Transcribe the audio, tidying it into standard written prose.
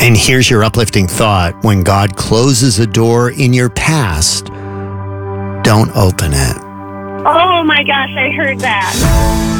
And here's your uplifting thought. When God closes a door in your past, don't open it. Oh my gosh, I heard that.